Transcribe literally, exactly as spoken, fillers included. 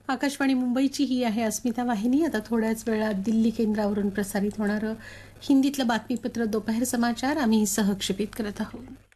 आकाशवाणी मुंबईची ही आहे अस्मिता वाहिनी. आता थोड्याच वेळात दिल्ली केंद्रावरून प्रसारित होणारं हिंदीतलं बातमीपत्र दोपहर समाचार आम्ही सहक्षेपित करत आहोत.